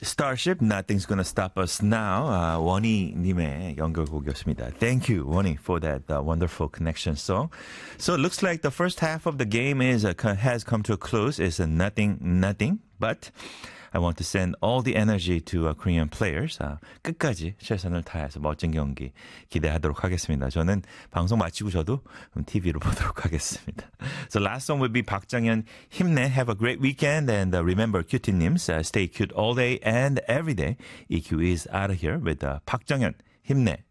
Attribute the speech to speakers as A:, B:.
A: Starship, Nothing's Gonna Stop Us Now. 원희님의 연결곡이었습니다. Thank you, 원희, for that wonderful connection song. So it looks like the first half of the game has come to a close. It's a nothing, but I want to send all the energy to Korean players. 끝까지 최선을 다해서 멋진 경기 기대하도록 하겠습니다. 저는 방송 마치고 저도 TV로 보도록 하겠습니다. So last song will be 박정현, 힘내. Have a great weekend. And remember, cutie-nims, stay cute all day and every day. EQ is out of here with 박정현, 힘내.